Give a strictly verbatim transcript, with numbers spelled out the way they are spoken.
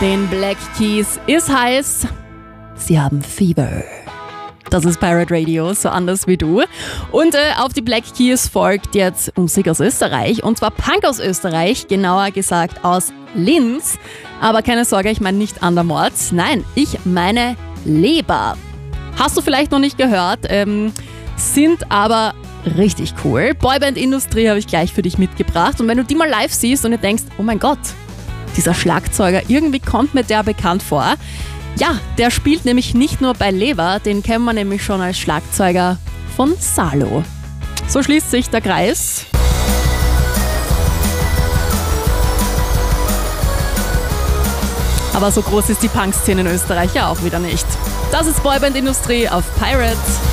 Den Black Keys ist heiß. Sie haben Fieber. Das ist Pirate Radio, so anders wie du. Und äh, auf die Black Keys folgt jetzt Musik aus Österreich. Und zwar Punk aus Österreich, genauer gesagt aus Linz. Aber keine Sorge, ich meine nicht Andermord. Nein, ich meine Leber. Hast du vielleicht noch nicht gehört, ähm, sind aber richtig cool. Boyband-Industrie habe ich gleich für dich mitgebracht. Und wenn du die mal live siehst und du denkst, oh mein Gott, dieser Schlagzeuger, irgendwie kommt mir der bekannt vor. Ja, der spielt nämlich nicht nur bei Leber, den kennen wir nämlich schon als Schlagzeuger von Salo. So schließt sich der Kreis. Aber so groß ist die Punk-Szene in Österreich ja auch wieder nicht. Das ist Boyband-Industrie auf Pirate.